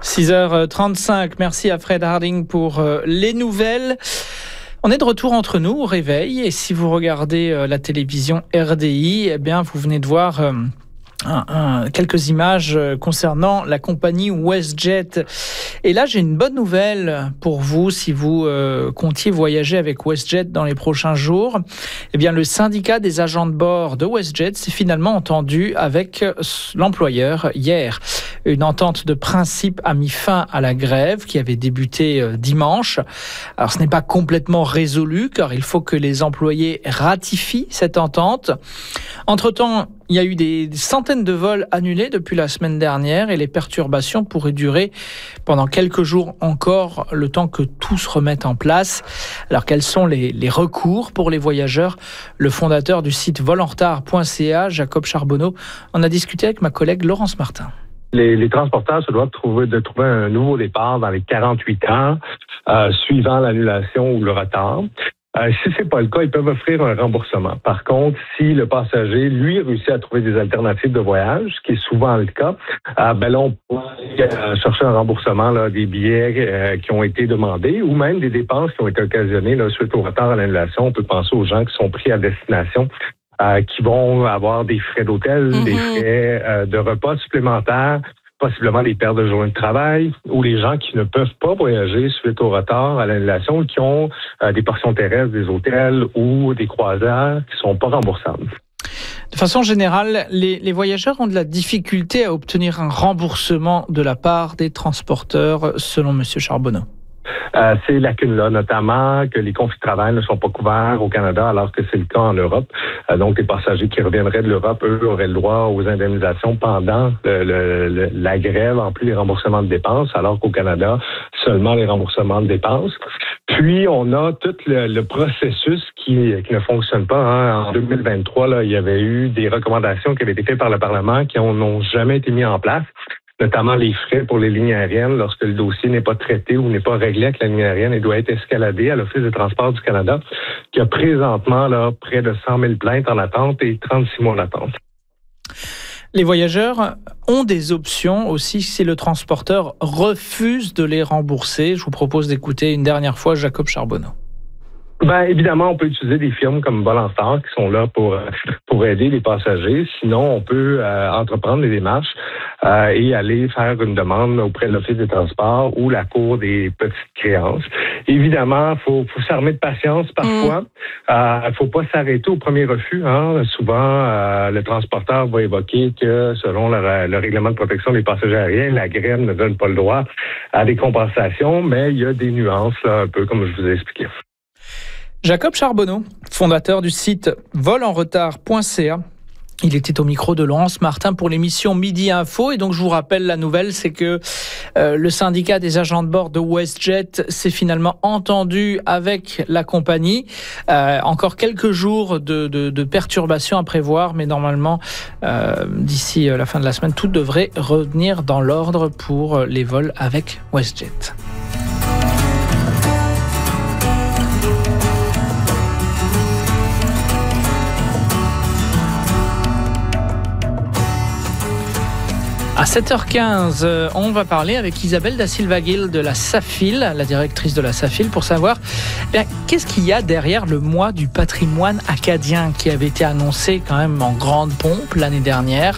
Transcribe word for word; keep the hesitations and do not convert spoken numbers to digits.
six heures trente-cinq, merci à Fred Harding pour euh, les nouvelles. On est de retour entre nous au réveil et si vous regardez euh, la télévision R D I, eh bien vous venez de voir euh, un, un, quelques images concernant la compagnie WestJet. Et là, j'ai une bonne nouvelle pour vous si vous euh, comptiez voyager avec WestJet dans les prochains jours. Eh bien, le syndicat des agents de bord de WestJet s'est finalement entendu avec l'employeur hier. Une entente de principe a mis fin à la grève qui avait débuté euh, dimanche. Alors, ce n'est pas complètement résolu car il faut que les employés ratifient cette entente. Entre-temps, il y a eu des centaines de vols annulés depuis la semaine dernière et les perturbations pourraient durer pendant quelques jours encore, le temps que tout se remette en place. Alors, quels sont les, les recours pour les voyageurs ? Le fondateur du site vol en retard point c a, Jacob Charbonneau, en a discuté avec ma collègue Laurence Martin. Les, les transporteurs se doivent trouver, de trouver un nouveau départ dans les quarante-huit heures euh, suivant l'annulation ou le retard. Euh, si c'est pas le cas, ils peuvent offrir un remboursement. Par contre, si le passager, lui, réussit à trouver des alternatives de voyage, ce qui est souvent le cas, euh, ben là, on peut euh, chercher un remboursement là, des billets euh, qui ont été demandés ou même des dépenses qui ont été occasionnées là, suite au retard à l'annulation. On peut penser aux gens qui sont pris à destination. Euh, qui vont avoir des frais d'hôtel, mm-hmm. des frais euh, de repas supplémentaires, possiblement des pertes de journées de travail, ou les gens qui ne peuvent pas voyager suite au retard à l'annulation, qui ont euh, des portions terrestres, des hôtels ou des croisières qui sont pas remboursables. De façon générale, les, les voyageurs ont de la difficulté à obtenir un remboursement de la part des transporteurs, selon M. Charbonneau. Euh, ces lacunes-là, notamment que les conflits de travail ne sont pas couverts au Canada alors que c'est le cas en Europe. Euh, donc, les passagers qui reviendraient de l'Europe, eux, auraient le droit aux indemnisations pendant le, le, le, la grève, en plus les remboursements de dépenses, alors qu'au Canada, seulement les remboursements de dépenses. Puis, on a tout le, le processus qui, qui ne fonctionne pas. Hein. En deux mille vingt-trois, là, il y avait eu des recommandations qui avaient été faites par le Parlement qui n'ont jamais été mises en place, notamment les frais pour les lignes aériennes lorsque le dossier n'est pas traité ou n'est pas réglé avec la ligne aérienne et doit être escaladé à l'Office des transports du Canada, qui a présentement là, près de cent mille plaintes en attente et trente-six mois d'attente. Les voyageurs ont des options aussi si le transporteur refuse de les rembourser. Je vous propose d'écouter une dernière fois Jacob Charbonneau. Ben évidemment, on peut utiliser des firmes comme Vol en retard qui sont là pour pour aider les passagers. Sinon, on peut euh, entreprendre des démarches euh, et aller faire une demande auprès de l'Office des transports ou la Cour des petites créances. Évidemment, faut faut s'armer de patience parfois. Il mmh. euh, faut pas s'arrêter au premier refus. Hein. Souvent, euh, le transporteur va évoquer que selon le, le règlement de protection des passagers aériens, la grève ne donne pas le droit à des compensations, mais il y a des nuances là, un peu comme je vous ai expliqué. Jacob Charbonneau, fondateur du site vol en retard point c a. Il était au micro de Laurence Martin pour l'émission Midi Info. Et donc, je vous rappelle, la nouvelle, c'est que euh, le syndicat des agents de bord de WestJet s'est finalement entendu avec la compagnie. Euh, encore quelques jours de, de, de perturbations à prévoir, mais normalement, euh, d'ici la fin de la semaine, tout devrait revenir dans l'ordre pour les vols avec WestJet. À sept heures quinze, on va parler avec Isabelle da Silva-Gil de la SAFIL, la directrice de la SAFIL, pour savoir bien, qu'est-ce qu'il y a derrière le mois du patrimoine acadien qui avait été annoncé quand même en grande pompe l'année dernière.